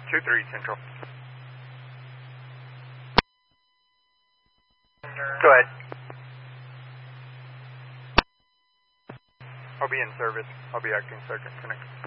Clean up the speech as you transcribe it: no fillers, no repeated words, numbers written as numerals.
2-3 Central. Go ahead. I'll be in service. I'll be acting Sergeant Connect.